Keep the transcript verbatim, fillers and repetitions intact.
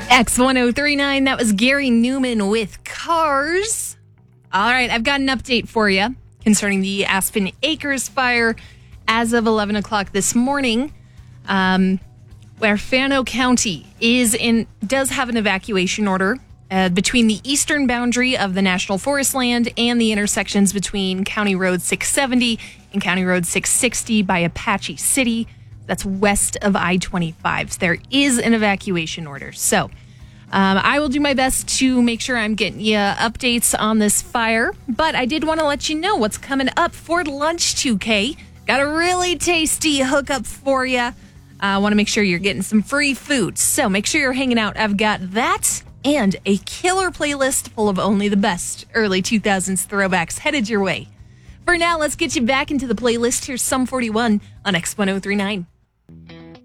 X ten thirty-nine, that was Gary Newman with Cars. All right, I've got an update for you concerning the Aspen Acres fire as of eleven o'clock this morning, um, where Fano County is in does have an evacuation order uh, between the eastern boundary of the National Forest land and the intersections between County Road six seventy and County Road six sixty by Apache City. That's west of I twenty-five. So there is an evacuation order. So um, I will do my best to make sure I'm getting you updates on this fire. But I did want to let you know what's coming up for Lunch two K. Got a really tasty hookup for you. I uh, want to make sure you're getting some free food. So make sure you're hanging out. I've got that and a killer playlist full of only the best early two thousands throwbacks headed your way. For now, let's get you back into the playlist. Here's Sum forty-one on X ten thirty-nine.